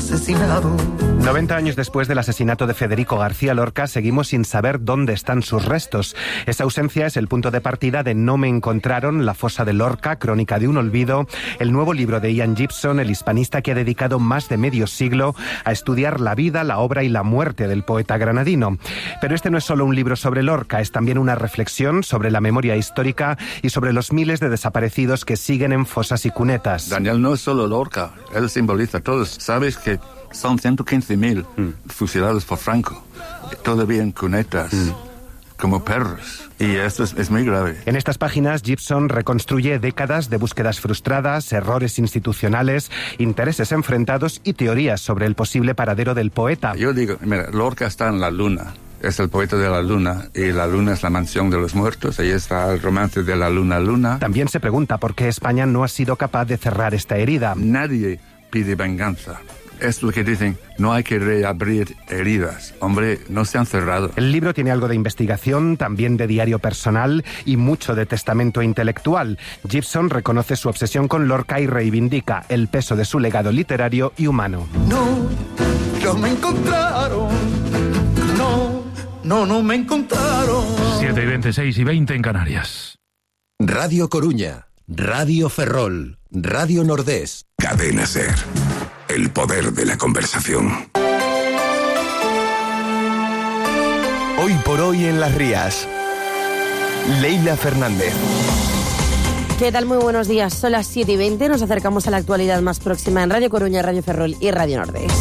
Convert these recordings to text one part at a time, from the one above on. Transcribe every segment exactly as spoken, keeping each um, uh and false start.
asesinado. noventa años después del asesinato de Federico García Lorca, seguimos sin saber dónde están sus restos. Esa ausencia es el punto de partida de No me encontraron, La fosa de Lorca, crónica de un olvido, el nuevo libro de Ian Gibson, el hispanista que ha dedicado más de medio siglo a estudiar la vida, la obra y la muerte del poeta granadino. Pero este no es solo un libro sobre Lorca, es también una reflexión sobre la memoria histórica y sobre los miles de desaparecidos que siguen en fosas y cunetas. Daniel no es solo Lorca, él simboliza a todos. Sabes que son ciento quince mil mm. fusilados por Franco, todavía en cunetas, mm. como perros. Y esto es, es muy grave. En estas páginas, Gibson reconstruye décadas de búsquedas frustradas, errores institucionales, intereses enfrentados y teorías sobre el posible paradero del poeta. Yo digo, mira, Lorca está en la luna. Es el poeta de la luna, y la luna es la mansión de los muertos. Ahí está el romance de la luna luna. También se pregunta por qué España no ha sido capaz de cerrar esta herida. Nadie pide venganza. Es lo que dicen, no hay que reabrir heridas. Hombre, no se han cerrado. El libro tiene algo de investigación, también de diario personal y mucho de testamento intelectual. Gibson reconoce su obsesión con Lorca y reivindica el peso de su legado literario y humano. No, no me encontraron. No, no, no me encontraron. siete y veintiséis y veinte en Canarias. Radio Coruña, Radio Ferrol, Radio Nordés. Cadena SER. El poder de la conversación. Hoy por hoy en Las Rías. Leila Fernández. ¿Qué tal? Muy buenos días. Son las siete y veinte. Nos acercamos a la actualidad más próxima en Radio Coruña, Radio Ferrol y Radio Nordés.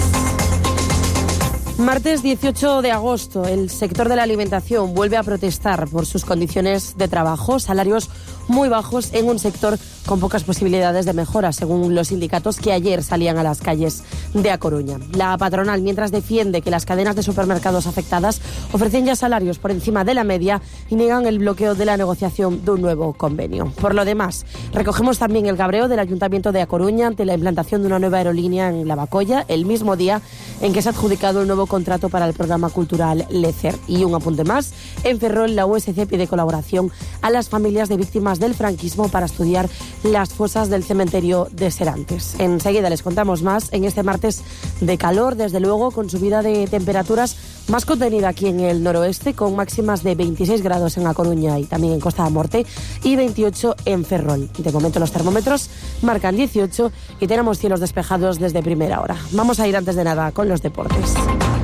Martes dieciocho de agosto, el sector de la alimentación vuelve a protestar por sus condiciones de trabajo, salarios muy bajos en un sector con pocas posibilidades de mejora, según los sindicatos que ayer salían a las calles de A Coruña. La patronal, mientras defiende que las cadenas de supermercados afectadas ofrecen ya salarios por encima de la media y niegan el bloqueo de la negociación de un nuevo convenio. Por lo demás, recogemos también el cabreo del Ayuntamiento de A Coruña ante la implantación de una nueva aerolínea en Lavacolla, el mismo día en que se ha adjudicado el nuevo contrato para el programa cultural LECER. Y un apunte más, en Ferrol la U S C pide colaboración a las familias de víctimas del franquismo para estudiar las fosas del cementerio de Serantes. Enseguida les contamos más en este martes de calor, desde luego, con subida de temperaturas más contenida aquí en el noroeste, con máximas de veintiséis grados en A Coruña y también en Costa da Morte y veintiocho en Ferrol. De momento los termómetros marcan dieciocho y tenemos cielos despejados desde primera hora. Vamos a ir antes de nada con los deportes.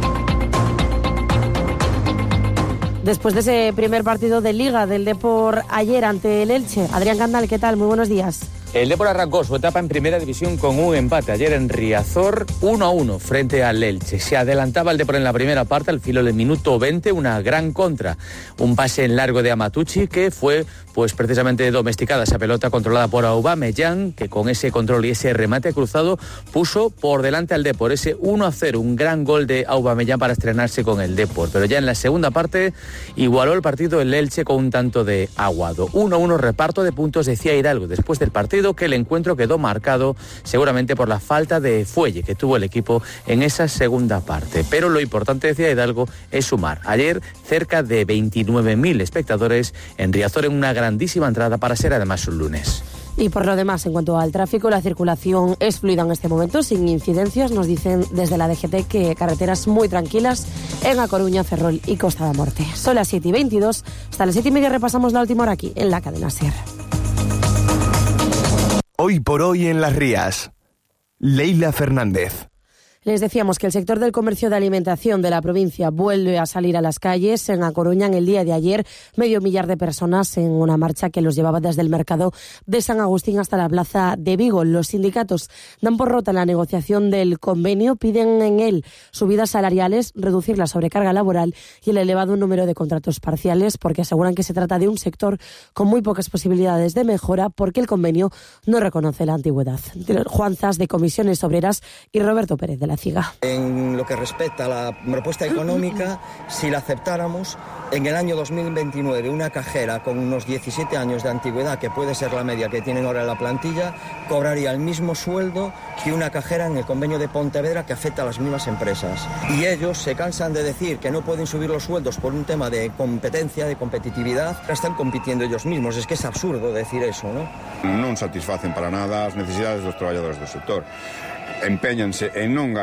Después de ese primer partido de Liga del Depor ayer ante el Elche. Adrián Candal, ¿qué tal? Muy buenos días. El Depor arrancó su etapa en Primera División con un empate ayer en Riazor, uno a uno frente al Elche. Se adelantaba el Depor en la primera parte, al filo del minuto veinte, una gran contra. Un pase en largo de Amatucci que fue pues precisamente domesticada esa pelota controlada por Aubameyang, que con ese control y ese remate cruzado puso por delante al Depor. Ese uno a cero, un gran gol de Aubameyang para estrenarse con el Depor. Pero ya en la segunda parte igualó el partido el Elche con un tanto de Aguado. uno a uno reparto de puntos, decía Hidalgo después del partido, que el encuentro quedó marcado seguramente por la falta de fuelle que tuvo el equipo en esa segunda parte. Pero lo importante, decía Hidalgo, es sumar. Ayer cerca de veintinueve mil espectadores en Riazor, en una grandísima entrada para ser además un lunes. Y por lo demás, en cuanto al tráfico, la circulación es fluida en este momento, sin incidencias. Nos dicen desde la D G T que carreteras muy tranquilas en A Coruña, Ferrol y Costa da Morte. Son las siete y veintidós. Hasta las siete y media repasamos la última hora aquí, en la cadena SER. Hoy por hoy en Las Rías. Leila Fernández. Les decíamos que el sector del comercio de alimentación de la provincia vuelve a salir a las calles. En A Coruña, en el día de ayer, medio millar de personas en una marcha que los llevaba desde el mercado de San Agustín hasta la plaza de Vigo. Los sindicatos dan por rota la negociación del convenio, piden en él subidas salariales, reducir la sobrecarga laboral y el elevado número de contratos parciales, porque aseguran que se trata de un sector con muy pocas posibilidades de mejora, porque el convenio no reconoce la antigüedad. Juan Zas, de Comisiones Obreras, y Roberto Pérez, de la CIGA. En lo que respecta a la propuesta económica, si la aceptáramos, en el año dos mil veintinueve una cajera con unos diecisiete años de antigüedad, que puede ser la media que tienen ahora en la plantilla, cobraría el mismo sueldo que una cajera en el convenio de Pontevedra, que afecta a las mismas empresas. Y ellos se cansan de decir que no pueden subir los sueldos por un tema de competencia, de competitividad. Están compitiendo ellos mismos. Es que es absurdo decir eso, ¿no? Non satisfacen para nada as necesidades dos traballadores do sector. Empeñanse en non garantir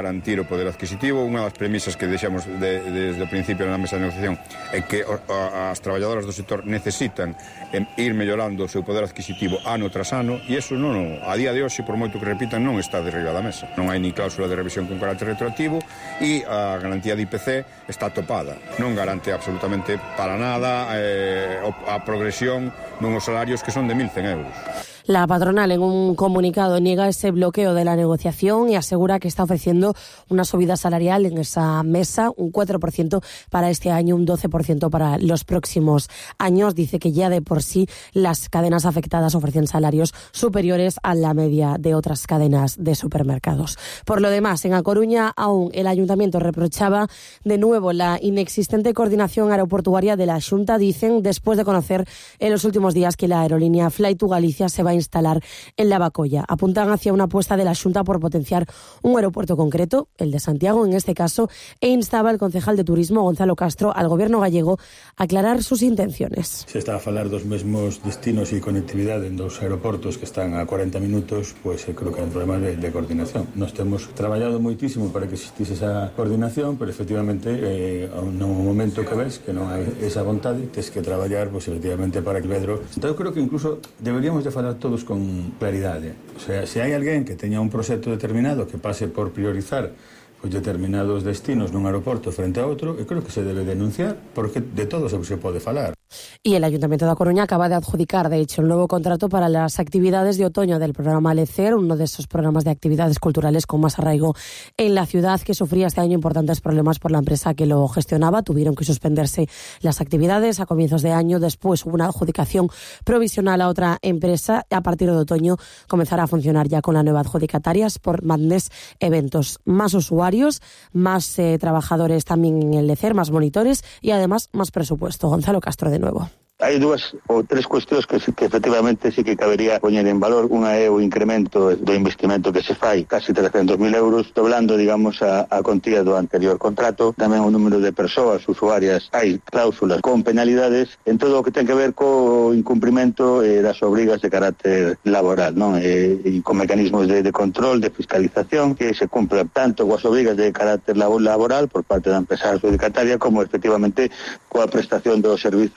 garantir o poder adquisitivo. Unha das premisas que deixamos de, desde o principio na mesa de negociación é que o, a, as traballadoras do sector necesitan em, ir mellorando o seu poder adquisitivo ano tras ano, e iso non, non, a día de hoxe, por moito que repitan, non está de riba da mesa. Non hai ni cláusula de revisión con carácter retroactivo e a garantía de I P C está topada. Non garante absolutamente para nada eh, a progresión nunos salarios que son de mil cen euros. La patronal en un comunicado niega ese bloqueo de la negociación y asegura que está ofreciendo una subida salarial en esa mesa, un cuatro por ciento para este año, un doce por ciento para los próximos años. Dice que ya de por sí las cadenas afectadas ofrecen salarios superiores a la media de otras cadenas de supermercados. Por lo demás, en A Coruña aún el Ayuntamiento reprochaba de nuevo la inexistente coordinación aeroportuaria de la Xunta, dicen, después de conocer en los últimos días que la aerolínea Fly to Galicia se va a instalar en La Bacolla. Apuntan hacia una apuesta de la Xunta por potenciar un aeropuerto concreto, el de Santiago en este caso, e instaba el concejal de Turismo, Gonzalo Castro, al gobierno gallego a aclarar sus intenciones. Se está a falar dos mesmos destinos e conectividade en dos aeroportos que están a cuarenta minutos, pois pues, creo que é un problema de, de coordinación. Nós temos traballado moitísimo para que existise esa coordinación, pero efectivamente eh, no momento que ves que non hai esa vontade, tens que traballar pues, efectivamente para que Pedro. Entón eu creo que incluso deberíamos de falar todos con claridade. O sea, se hai alguén que teña un proxecto determinado que pase por priorizar pues, determinados destinos nun aeroporto frente a outro, eu creo que se debe denunciar porque de todo se pode falar. Y el Ayuntamiento de A Coruña acaba de adjudicar, de hecho, el nuevo contrato para las actividades de otoño del programa LECER, uno de esos programas de actividades culturales con más arraigo en la ciudad, que sufría este año importantes problemas por la empresa que lo gestionaba. Tuvieron que suspenderse las actividades a comienzos de año. Después hubo una adjudicación provisional a otra empresa. A partir de otoño comenzará a funcionar ya con la nueva adjudicataria por Madness Eventos. Más usuarios, más eh, trabajadores también en el LECER, más monitores y además más presupuesto. Gonzalo Castro de nuevo. Hai dúas ou tres cuestións que, que efectivamente sí que cabería poñer en valor. Unha é o incremento do investimento que se fai, casi trescentos mil euros, doblando, digamos, a, a contía do anterior contrato. Tamén o número de persoas usuarias, hai cláusulas con penalidades en todo o que ten que ver co incumprimento eh, das obrigas de carácter laboral, non? E, e con mecanismos de, de control, de fiscalización, que se cumplan tanto coas obrigas de carácter laboral por parte da empresa adjudicataria como efectivamente coa prestación do servizo.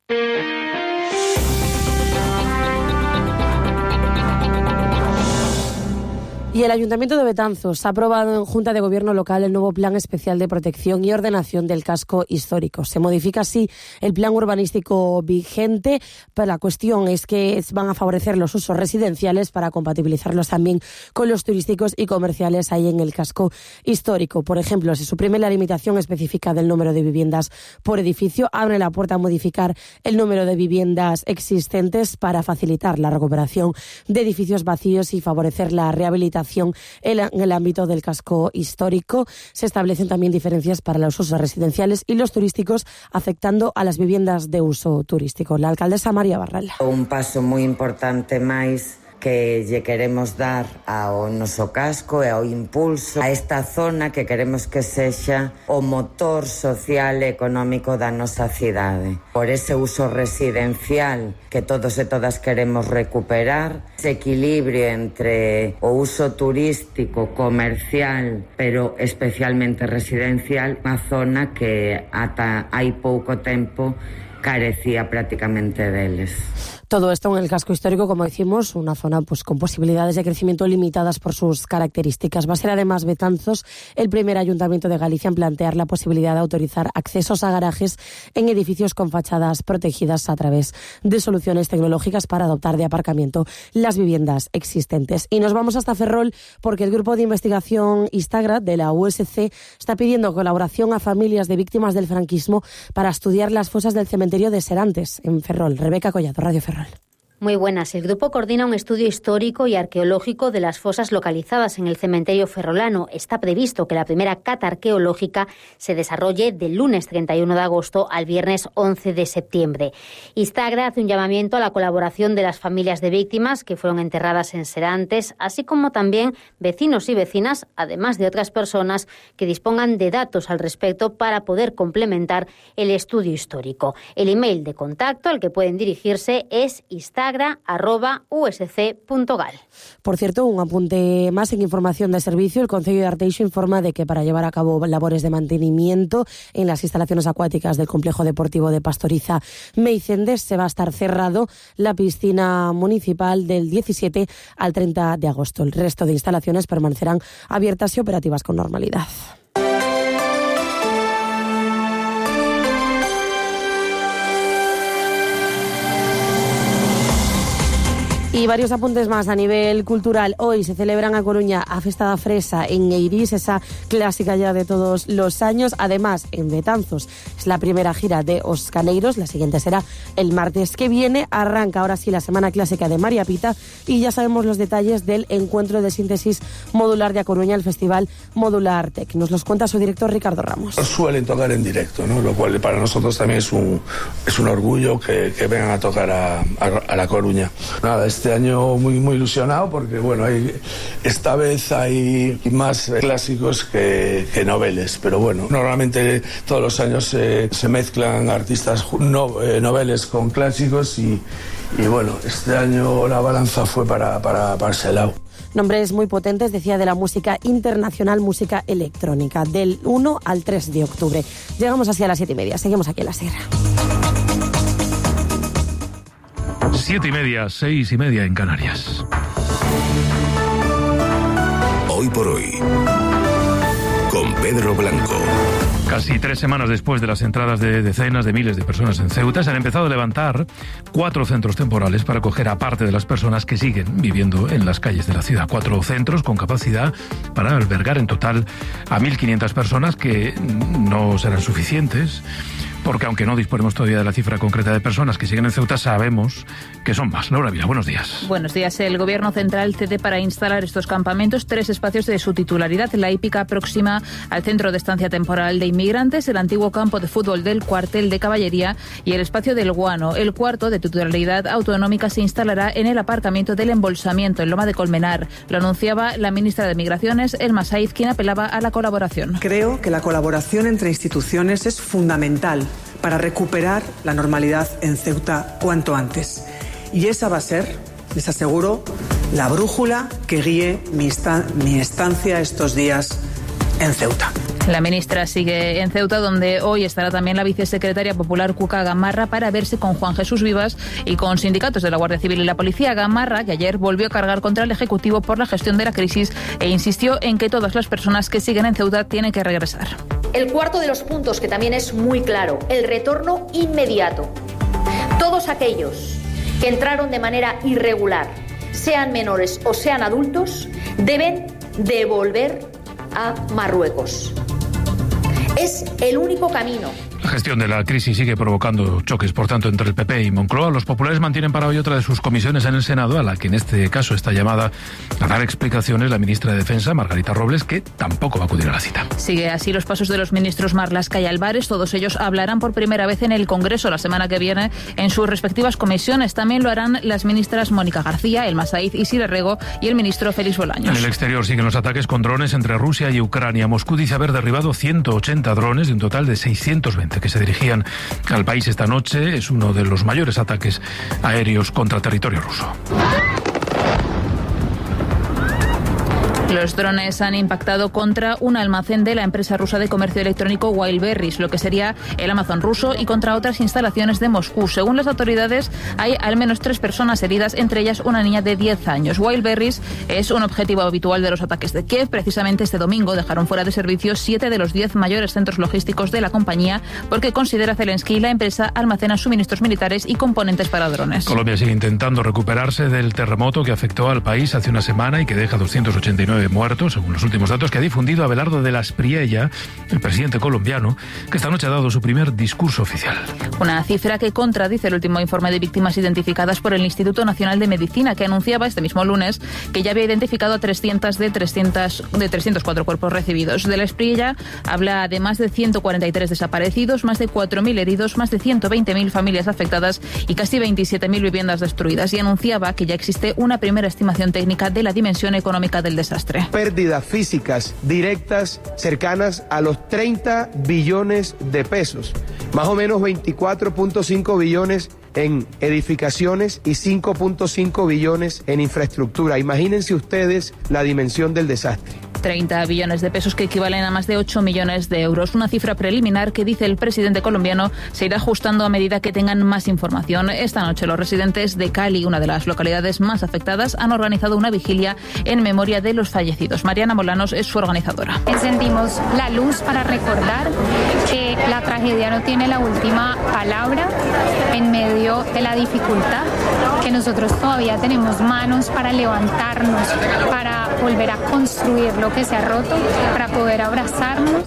Y el Ayuntamiento de Betanzos ha aprobado en Junta de Gobierno Local el nuevo Plan Especial de Protección y Ordenación del Casco Histórico. Se modifica así el plan urbanístico vigente, pero la cuestión es que van a favorecer los usos residenciales para compatibilizarlos también con los turísticos y comerciales ahí en el casco histórico. Por ejemplo, se suprime la limitación específica del número de viviendas por edificio, abre la puerta a modificar el número de viviendas existentes para facilitar la recuperación de edificios vacíos y favorecer la rehabilitación en el ámbito del casco histórico. Se establecen también diferencias para los usos residenciales y los turísticos, afectando a las viviendas de uso turístico. La alcaldesa María Barral. Un paso moi importante máis que lle queremos dar ao noso casco e ao impulso a esta zona que queremos que sexa o motor social e económico da nosa cidade. Por ese uso residencial que todos e todas queremos recuperar, ese equilibrio entre o uso turístico, comercial, pero especialmente residencial, unha zona que ata hai pouco tempo carecía prácticamente deles. Todo esto en el casco histórico, como decimos, una zona pues con posibilidades de crecimiento limitadas por sus características. Va a ser además Betanzos el primer ayuntamiento de Galicia en plantear la posibilidad de autorizar accesos a garajes en edificios con fachadas protegidas a través de soluciones tecnológicas para adoptar de aparcamiento las viviendas existentes. Y nos vamos hasta Ferrol porque el grupo de investigación Istagra de la U S C está pidiendo colaboración a familias de víctimas del franquismo para estudiar las fosas del cementerio de Serantes en Ferrol. Rebeca Collado, Radio Ferrol. Muy buenas. El grupo coordina un estudio histórico y arqueológico de las fosas localizadas en el cementerio ferrolano. Está previsto que la primera cata arqueológica se desarrolle del lunes treinta y uno de agosto al viernes once de septiembre. Istagra hace un llamamiento a la colaboración de las familias de víctimas que fueron enterradas en Serantes, así como también vecinos y vecinas, además de otras personas que dispongan de datos al respecto para poder complementar el estudio histórico. El email de contacto al que pueden dirigirse es istagra sagra arroba u s c punto gal. Por cierto, un apunte más en información de servicio. El Concello de Arteixo informa de que para llevar a cabo labores de mantenimiento en las instalaciones acuáticas del complejo deportivo de Pastoriza Meicendes se va a estar cerrado la piscina municipal del diecisiete al treinta de agosto. El resto de instalaciones permanecerán abiertas y operativas con normalidad. Y varios apuntes más a nivel cultural. Hoy se celebra en A Coruña a Festa da Fresa en Eirís, esa clásica ya de todos los años. Además, en Betanzos es la primera gira de Os Caneiros. La siguiente será el martes que viene. Arranca ahora sí la Semana Clásica de María Pita y ya sabemos los detalles del encuentro de síntesis modular de A Coruña, el Festival Modular Tech. Nos los cuenta su director Ricardo Ramos. Suelen tocar en directo, ¿no? Lo cual para nosotros también es un, es un orgullo que, que vengan a tocar a, a, a La Coruña. Nada, este Este año muy muy ilusionado porque bueno, hay, esta vez hay más clásicos que, que noveles, pero bueno, normalmente todos los años se, se mezclan artistas no, eh, noveles con clásicos y, y bueno, este año la balanza fue para, para, para ese lado. Nombres muy potentes, decía, de la música internacional, música electrónica, del uno al tres de octubre. Llegamos así a las siete y media, seguimos aquí en La Sierra. Siete y media, seis y media en Canarias. Hoy por hoy, con Pedro Blanco. Casi tres semanas después de las entradas de decenas de miles de personas en Ceuta, se han empezado a levantar cuatro centros temporales para acoger a parte de las personas que siguen viviendo en las calles de la ciudad. Cuatro centros con capacidad para albergar en total a mil quinientas personas, que no serán suficientes, porque aunque no disponemos todavía de la cifra concreta de personas que siguen en Ceuta, sabemos que son más. Laura Vila, buenos días. Buenos días. El Gobierno Central cede para instalar estos campamentos tres espacios de su titularidad. La hípica próxima al Centro de Estancia Temporal de Inmigrantes, el antiguo campo de fútbol del Cuartel de Caballería y el espacio del Guano. El cuarto, de titularidad autonómica, se instalará en el aparcamiento del Embolsamiento, en Loma de Colmenar. Lo anunciaba la ministra de Migraciones, Elma Saiz, quien apelaba a la colaboración. Creo que la colaboración entre instituciones es fundamental para recuperar la normalidad en Ceuta cuanto antes. Y esa va a ser, les aseguro, la brújula que guíe mi, mi estancia estos días en Ceuta. La ministra sigue en Ceuta, donde hoy estará también la vicesecretaria popular Cuca Gamarra para verse con Juan Jesús Vivas y con sindicatos de la Guardia Civil y la Policía. Gamarra, que ayer volvió a cargar contra el Ejecutivo por la gestión de la crisis e insistió en que todas las personas que siguen en Ceuta tienen que regresar. El cuarto de los puntos, que también es muy claro, el retorno inmediato. Todos aquellos que entraron de manera irregular, sean menores o sean adultos, deben devolver a Marruecos. Es el único camino. La gestión de la crisis sigue provocando choques, por tanto, entre el P P y Moncloa. Los populares mantienen para hoy otra de sus comisiones en el Senado, a la que en este caso está llamada a dar explicaciones la ministra de Defensa, Margarita Robles, que tampoco va a acudir a la cita. Sigue así los pasos de los ministros Marlaska y Álvarez. Todos ellos hablarán por primera vez en el Congreso la semana que viene en sus respectivas comisiones. También lo harán las ministras Mónica García, Elma Saiz y Sire Rego y el ministro Félix Bolaños. En el exterior siguen los ataques con drones entre Rusia y Ucrania. Moscú dice haber derribado ciento ochenta drones de un total de seiscientos veinte que se dirigían al país esta noche. Es uno de los mayores ataques aéreos contra territorio ruso. Los drones han impactado contra un almacén de la empresa rusa de comercio electrónico Wildberries, lo que sería el Amazon ruso, y contra otras instalaciones de Moscú. Según las autoridades, hay al menos tres personas heridas, entre ellas una niña de diez años. Wildberries es un objetivo habitual de los ataques de Kiev. Precisamente este domingo dejaron fuera de servicio siete de los diez mayores centros logísticos de la compañía, porque considera Zelensky la empresa almacena suministros militares y componentes para drones. Colombia sigue intentando recuperarse del terremoto que afectó al país hace una semana y que deja doscientos ochenta y nueve muertos, según los últimos datos que ha difundido Abelardo de la Espriella, el presidente colombiano, que esta noche ha dado su primer discurso oficial. Una cifra que contradice el último informe de víctimas identificadas por el Instituto Nacional de Medicina, que anunciaba este mismo lunes que ya había identificado a trescientos de, trescientos, de trescientos cuatro cuerpos recibidos. De la Espriella habla de más de ciento cuarenta y tres desaparecidos, más de cuatro mil heridos, más de ciento veinte mil familias afectadas y casi veintisiete mil viviendas destruidas, y anunciaba que ya existe una primera estimación técnica de la dimensión económica del desastre. Pérdidas físicas directas cercanas a los treinta billones de pesos, más o menos veinticuatro punto cinco billones en edificaciones y cinco punto cinco billones en infraestructura. Imagínense ustedes la dimensión del desastre. treinta billones de pesos que equivalen a más de ocho millones de euros. Una cifra preliminar que, dice el presidente colombiano, se irá ajustando a medida que tengan más información. Esta noche los residentes de Cali, una de las localidades más afectadas, han organizado una vigilia en memoria de los fallecidos. Mariana Molanos es su organizadora. Encendimos la luz para recordar que la tragedia no tiene la última palabra en medio de la dificultad, que nosotros todavía tenemos manos para levantarnos, para volver a construir lo que se ha roto, para poder abrazarnos.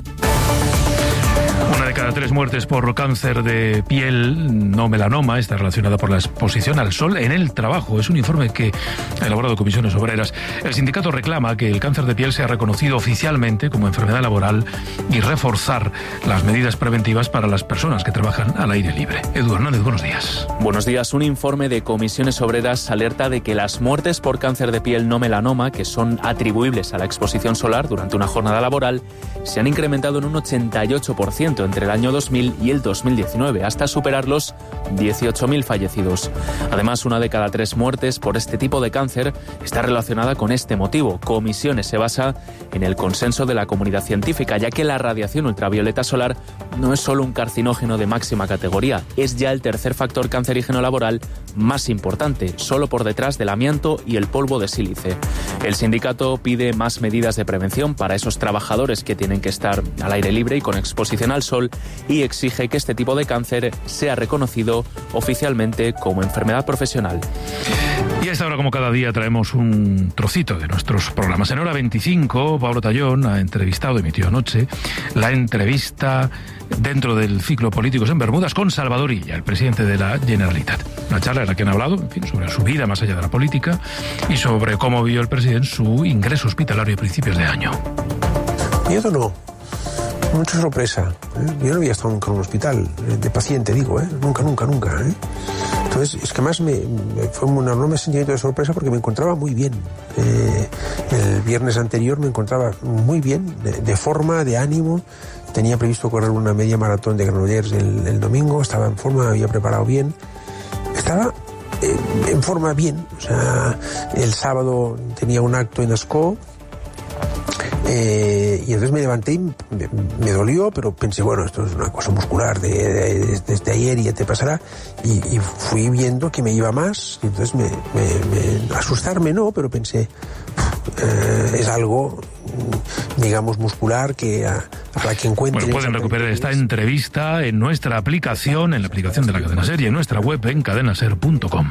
Una de cada tres muertes por cáncer de piel, no melanoma, está relacionada por la exposición al sol en el trabajo. Es un informe que ha elaborado Comisiones Obreras. El sindicato reclama que el cáncer de piel sea reconocido oficialmente como enfermedad laboral y reforzar las medidas preventivas para las personas que trabajan al aire libre. Edu Hernández, buenos días. Buenos días. Un informe de Comisiones Obreras alerta de que las muertes por cáncer de piel no melanoma, que son atribuibles a la exposición solar durante una jornada laboral, se han incrementado en un ochenta y ocho por ciento entre el año dos mil y el dos mil diecinueve, hasta superar los dieciocho mil fallecidos. Además, una de cada tres muertes por este tipo de cáncer está relacionada con este motivo. Comisiones se basa en el consenso de la comunidad científica, ya que la radiación ultravioleta solar no es solo un carcinógeno de máxima categoría, es ya el tercer factor cancerígeno laboral más importante, solo por detrás del amianto y el polvo de sílice. El sindicato pide más medidas de prevención para esos trabajadores que tienen que estar al aire libre y con exposición al sol, y exige que este tipo de cáncer sea reconocido oficialmente como enfermedad profesional. Y a esta hora, como cada día, traemos un trocito de nuestros programas. En hora veinticinco, Pablo Tallón ha entrevistado, emitió anoche, la entrevista dentro del ciclo Políticos en Bermudas con Salvador Illa, el presidente de la Generalitat. Una charla en la que han hablado, en fin, sobre su vida más allá de la política y sobre cómo vio el presidente su ingreso hospitalario a principios de año. Miedo no. Mucha sorpresa. ¿eh? Yo no había estado nunca en un hospital, de paciente digo, ¿eh? nunca, nunca, nunca. ¿eh? Entonces, es que más me, me fue un enorme sentimiento de sorpresa porque me encontraba muy bien. Eh, el viernes anterior me encontraba muy bien, de, de forma, de ánimo. Tenía previsto correr una media maratón de Granollers el, el domingo, estaba en forma, me había preparado bien. Estaba eh, en forma bien. O sea, el sábado tenía un acto en Ascó. Eh, y entonces me levanté y me, me dolió, pero pensé, bueno, esto es una cosa muscular, de, de, de, desde ayer y ya te pasará. Y, y fui viendo que me iba más, y entonces me, me, me asustarme no, pero pensé, eh, es algo, digamos, muscular que a, a la que encuentre... Bueno, pueden recuperar esta entrevista en nuestra aplicación, en la aplicación de la Cadena Ser y en nuestra web en cadena ser punto com.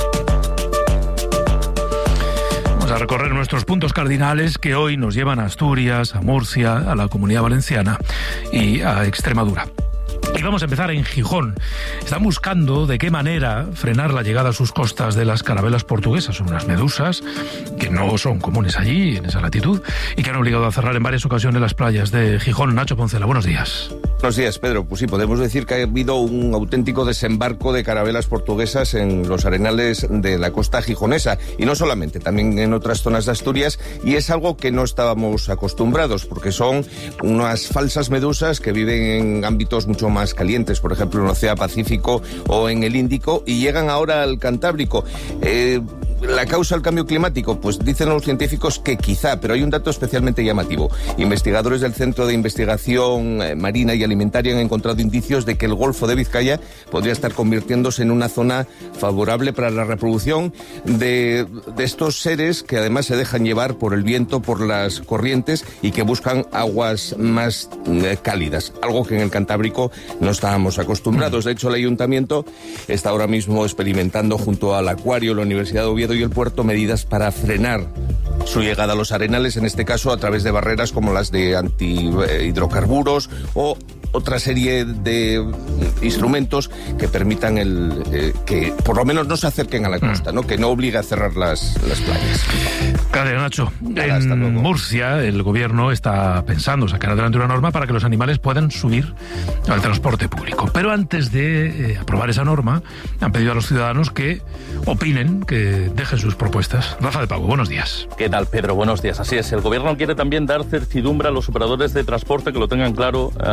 A recorrer nuestros puntos cardinales que hoy nos llevan a Asturias, a Murcia, a la Comunidad Valenciana y a Extremadura. Y vamos a empezar en Gijón. Están buscando de qué manera frenar la llegada a sus costas de las carabelas portuguesas. Son unas medusas que no son comunes allí, en esa latitud, y que han obligado a cerrar en varias ocasiones las playas de Gijón. Nacho Poncela, buenos días. Buenos días, Pedro. Pues sí, podemos decir que ha habido un auténtico desembarco de carabelas portuguesas en los arenales de la costa gijonesa. Y no solamente, también en otras zonas de Asturias. Y es algo que no estábamos acostumbrados, porque son unas falsas medusas que viven en ámbitos mucho más calientes, por ejemplo en el Océano Pacífico o en el Índico, y llegan ahora al Cantábrico. Eh, ¿La causa del cambio climático? Pues dicen los científicos que quizá, pero hay un dato especialmente llamativo. Investigadores del Centro de Investigación Marina y Alimentaria han encontrado indicios de que el Golfo de Vizcaya podría estar convirtiéndose en una zona favorable para la reproducción de, de estos seres que además se dejan llevar por el viento, por las corrientes y que buscan aguas más eh, cálidas, algo que en el Cantábrico no estábamos acostumbrados. De hecho, el Ayuntamiento está ahora mismo experimentando junto al Acuario, la Universidad de Oviedo y el puerto medidas para frenar su llegada a los arenales, en este caso a través de barreras como las de antihidrocarburos o otra serie de instrumentos que permitan el eh, que por lo menos no se acerquen a la costa, ¿no? Que no obligue a cerrar las, las playas. Gracias, Nacho. Nada, en Murcia el gobierno está pensando sacar adelante una norma para que los animales puedan subir al transporte público. Pero antes de eh, aprobar esa norma, han pedido a los ciudadanos que opinen, que dejen sus propuestas. Rafa de Pago, buenos días. ¿Qué tal, Pedro? Buenos días. Así es, el gobierno quiere también dar certidumbre a los operadores de transporte, que lo tengan claro, a la posibilidad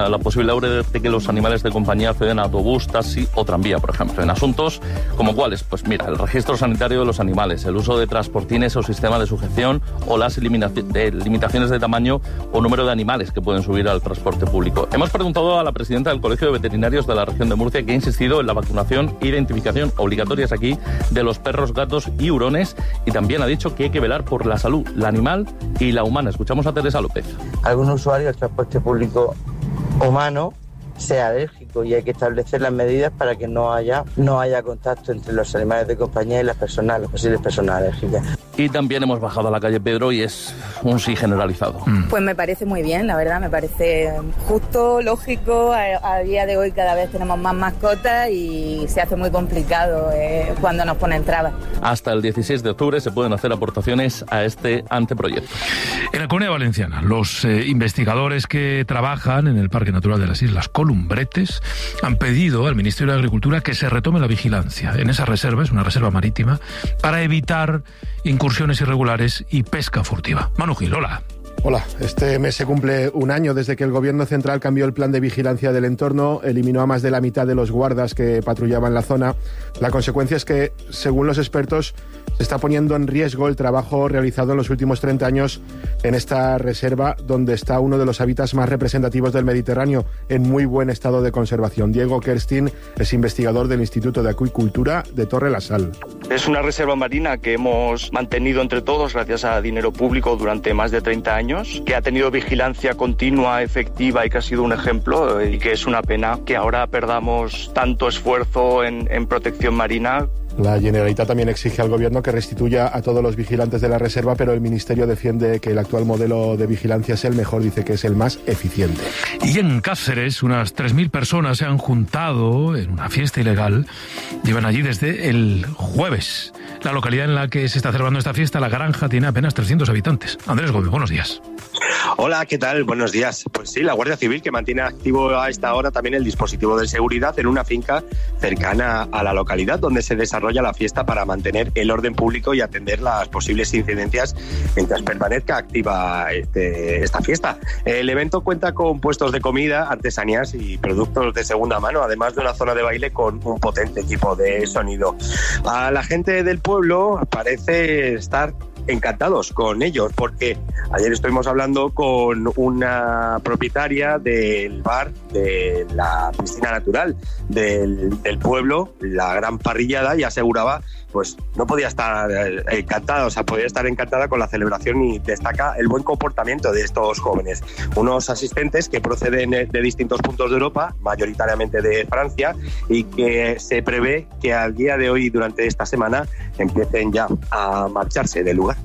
inviolable de que los animales de compañía acceden a autobús, taxi o tranvía, por ejemplo. En asuntos como cuáles, pues mira, el registro sanitario de los animales, el uso de transportines o sistema de sujeción o las de limitaciones de tamaño o número de animales que pueden subir al transporte público. Hemos preguntado a la presidenta del Colegio de Veterinarios de la región de Murcia, que ha insistido en la vacunación e identificación obligatorias aquí de los perros, gatos y hurones, y también ha dicho que hay que velar por la salud, la animal y la humana. Escuchamos a Teresa López. Algún usuario del transporte público humano sea alérgico y hay que establecer las medidas para que no haya no haya contacto entre los animales de compañía y las personas, las posibles personas alérgicas. Y también hemos bajado a la calle Pedro y es un sí generalizado. Pues me parece muy bien, la verdad, me parece justo, lógico. A, a día de hoy cada vez tenemos más mascotas y se hace muy complicado eh, cuando nos ponen trabas. Hasta el dieciséis de octubre se pueden hacer aportaciones a este anteproyecto. En la Comunidad Valenciana, los eh, investigadores que trabajan en el Parque Natural de las Islas Columbretes han pedido al Ministerio de Agricultura que se retome la vigilancia en esa reserva, es una reserva marítima, para evitar incursiones irregulares y pesca furtiva. Manu Gil, hola. Hola, este mes se cumple un año desde que el Gobierno central cambió el plan de vigilancia del entorno, eliminó a más de la mitad de los guardas que patrullaban la zona. La consecuencia es que, según los expertos, se está poniendo en riesgo el trabajo realizado en los últimos treinta años en esta reserva, donde está uno de los hábitats más representativos del Mediterráneo, en muy buen estado de conservación. Diego Kerstin es investigador del Instituto de Acuicultura de Torre la Sal. Es una reserva marina que hemos mantenido entre todos gracias a dinero público durante más de treinta años, que ha tenido vigilancia continua, efectiva y que ha sido un ejemplo, y que es una pena que ahora perdamos tanto esfuerzo en, en protección marina. La Generalitat también exige al Gobierno que restituya a todos los vigilantes de la reserva, pero el Ministerio defiende que el actual modelo de vigilancia es el mejor, dice que es el más eficiente. Y en Cáceres, unas tres mil personas se han juntado en una fiesta ilegal. Llevan allí desde el jueves. La localidad en la que se está celebrando esta fiesta, La Granja, tiene apenas trescientos habitantes. Andrés Gómez, buenos días. Hola, ¿qué tal? Buenos días. Pues sí, la Guardia Civil, que mantiene activo a esta hora también el dispositivo de seguridad en una finca cercana a la localidad donde se desarrolla la fiesta para mantener el orden público y atender las posibles incidencias mientras permanezca activa este, esta fiesta. El evento cuenta con puestos de comida, artesanías y productos de segunda mano, además de una zona de baile con un potente equipo de sonido. A la gente del pueblo parece estar encantados con ellos, porque ayer estuvimos hablando con una propietaria del bar de la piscina natural del, del pueblo, la Gran Parrillada, y aseguraba, pues no podía estar encantada, o sea, podía estar encantada con la celebración, y destaca el buen comportamiento de estos jóvenes. Unos asistentes que proceden de distintos puntos de Europa, mayoritariamente de Francia, y que se prevé que al día de hoy, durante esta semana, empiecen ya a marcharse del lugar.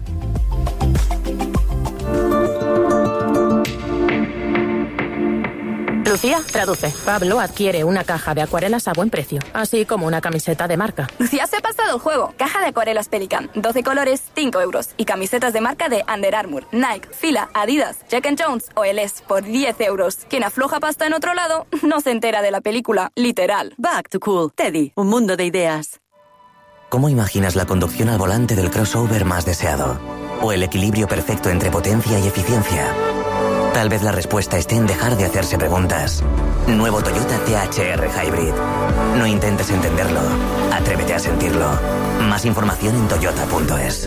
Lucía, traduce. Pablo adquiere una caja de acuarelas a buen precio, así como una camiseta de marca. Lucía se ha pasado el juego. Caja de acuarelas Pelican, doce colores, cinco euros. Y camisetas de marca de Under Armour, Nike, Fila, Adidas, Jack and Jones o L S por diez euros. Quien afloja pasta en otro lado no se entera de la película, literal. Back to Cool. Teddy, un mundo de ideas. ¿Cómo imaginas la conducción al volante del crossover más deseado? ¿O el equilibrio perfecto entre potencia y eficiencia? Tal vez la respuesta esté en dejar de hacerse preguntas. Nuevo Toyota T H R Hybrid. No intentes entenderlo. Atrévete a sentirlo. Más información en toyota punto es.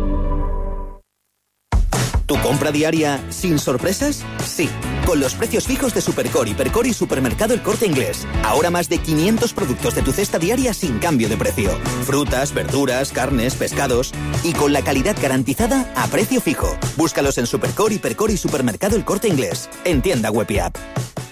¿Tu compra diaria sin sorpresas? Sí, con los precios fijos de Supercore, Hipercore y Supermercado El Corte Inglés. Ahora más de quinientos productos de tu cesta diaria sin cambio de precio. Frutas, verduras, carnes, pescados. Y con la calidad garantizada a precio fijo. Búscalos en Supercore, Hipercore y Supermercado El Corte Inglés. En tienda web y app.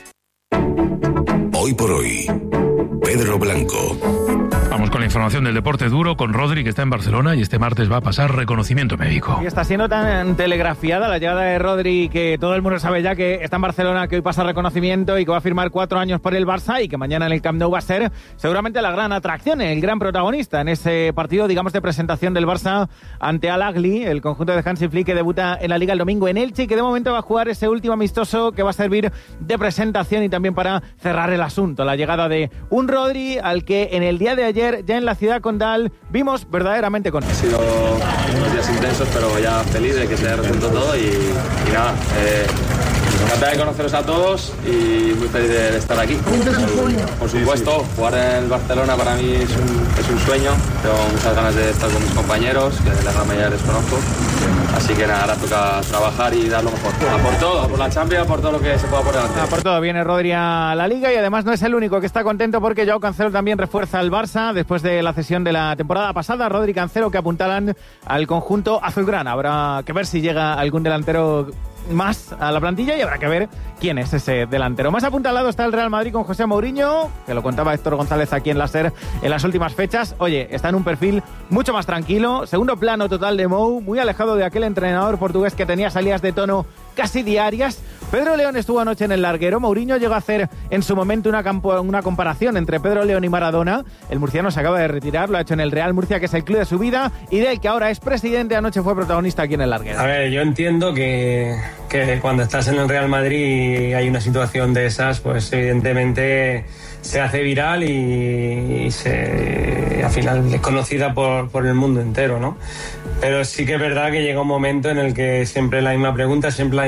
Hoy por hoy, Pedro Blanco. Vamos con la información del deporte duro, con Rodri, que está en Barcelona, y este martes va a pasar reconocimiento médico. Y está siendo tan telegrafiada la llegada de Rodri que todo el mundo sabe ya que está en Barcelona, que hoy pasa reconocimiento y que va a firmar cuatro años por el Barça, y que mañana en el Camp Nou va a ser seguramente la gran atracción, el gran protagonista en ese partido, digamos, de presentación del Barça ante Al Ahly, el conjunto de Hansi Flick, que debuta en la Liga el domingo en Elche y que de momento va a jugar ese último amistoso que va a servir de presentación y también para cerrar el asunto. La llegada de un Rodri al que en el día de ayer, ya en la ciudad condal, vimos verdaderamente con él. Han sido unos días intensos, pero ya feliz de que se haya resuelto todo y, y nada, eh, Encantado de conoceros a todos y muy feliz de, de estar aquí. Por supuesto, jugar en el Barcelona para mí es un, es un sueño. Tengo muchas ganas de estar con mis compañeros, que la gran mayoría les conozco. Así que nada, ahora toca trabajar y dar lo mejor. A por todo, por la Champions, por todo lo que se pueda por delante. A por todo, viene Rodri a la Liga y además no es el único que está contento porque Joao Cancelo también refuerza al Barça después de la cesión de la temporada pasada. Rodri, Cancelo, que apuntalan al conjunto azulgrana. Habrá que ver si llega algún delantero más a la plantilla y habrá que ver quién es ese delantero. Más apuntalado está el Real Madrid con José Mourinho, que lo contaba Héctor González aquí en la SER en las últimas fechas. Oye, está en un perfil mucho más tranquilo, segundo plano total de Mou, muy alejado de aquel entrenador portugués que tenía salidas de tono casi diarias. Pedro León estuvo anoche en el larguero. Mourinho llegó a hacer en su momento una, campo, una comparación entre Pedro León y Maradona. El murciano se acaba de retirar, lo ha hecho en el Real Murcia, que es el club de su vida, y del que ahora es presidente. Anoche fue protagonista aquí en el larguero. A ver, yo entiendo que, que cuando estás en el Real Madrid y hay una situación de esas, pues evidentemente se hace viral y, y se, al final es conocida por, por el mundo entero, ¿no? Pero sí que es verdad que llega un momento en el que siempre la misma pregunta, siempre la